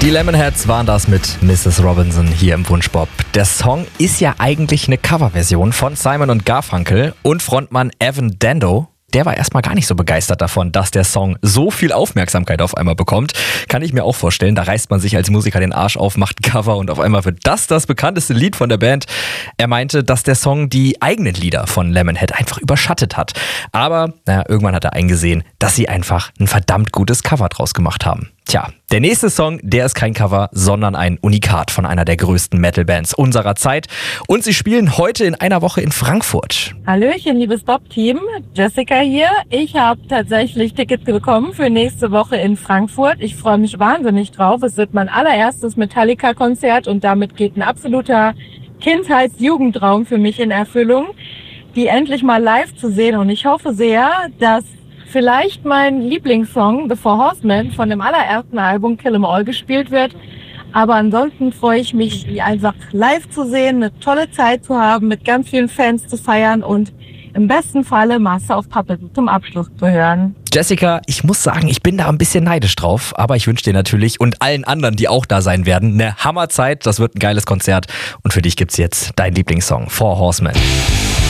Die Lemonheads waren das mit Mrs. Robinson hier im Wunschbop. Der Song ist ja eigentlich eine Coverversion von Simon und Garfunkel und Frontmann Evan Dando. Der war erstmal gar nicht so begeistert davon, dass der Song so viel Aufmerksamkeit auf einmal bekommt. Kann ich mir auch vorstellen, da reißt man sich als Musiker den Arsch auf, macht ein Cover und auf einmal wird das bekannteste Lied von der Band. Er meinte, dass der Song die eigenen Lieder von Lemonhead einfach überschattet hat. Aber irgendwann hat er eingesehen, dass sie einfach ein verdammt gutes Cover draus gemacht haben. Tja, der nächste Song, der ist kein Cover, sondern ein Unikat von einer der größten Metal-Bands unserer Zeit. Und sie spielen heute in einer Woche in Frankfurt. Hallöchen, liebes Bob-Team. Jessica hier. Ich habe tatsächlich Tickets bekommen für nächste Woche in Frankfurt. Ich freue mich wahnsinnig drauf. Es wird mein allererstes Metallica-Konzert und damit geht ein absoluter Kindheits-Jugendtraum für mich in Erfüllung, die endlich mal live zu sehen. Und ich hoffe sehr, dass vielleicht mein Lieblingssong The Four Horsemen von dem allerersten Album Kill 'Em All gespielt wird. Aber ansonsten freue ich mich, die einfach live zu sehen, eine tolle Zeit zu haben, mit ganz vielen Fans zu feiern und im besten Falle Master of Puppets zum Abschluss zu hören. Jessica, ich muss sagen, ich bin da ein bisschen neidisch drauf, aber ich wünsche dir natürlich und allen anderen, die auch da sein werden, eine Hammerzeit. Das wird ein geiles Konzert und für dich gibt's jetzt deinen Lieblingssong Four Horsemen.